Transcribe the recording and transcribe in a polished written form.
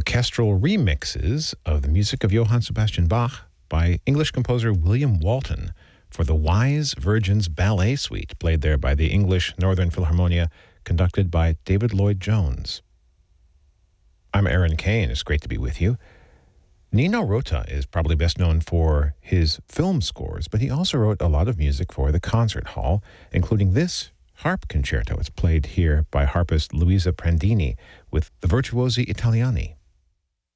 orchestral remixes of the music of Johann Sebastian Bach by English composer William Walton for the Wise Virgins Ballet Suite, played there by the English Northern Philharmonia, conducted by David Lloyd-Jones. I'm Aaron Kane. It's great to be with you. Nino Rota is probably best known for his film scores, but he also wrote a lot of music for the concert hall, including this harp concerto. It's played here by harpist Luisa Prandini with the Virtuosi Italiani.